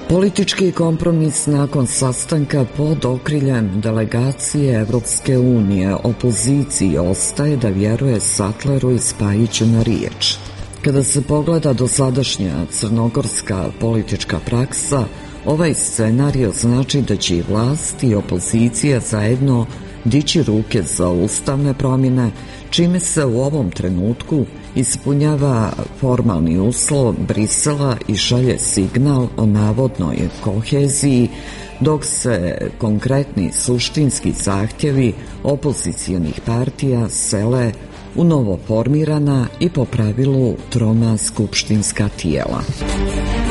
Politički kompromis nakon sastanka pod okriljem delegacije Evropske unije opoziciji ostaje da vjeruje Sattleru i Spajiću na riječ. Kada se pogleda dosadašnja crnogorska politička praksa, ovaj scenario znači da će i vlast i opozicija zajedno dići ruke za ustavne promjene, čime se u ovom trenutku ispunjava formalni uslov Brisela i šalje signal o navodnoj koheziji, dok se konkretni suštinski zahtjevi opozicionih partija sele u novoformirana i po pravilu troma skupštinska tijela.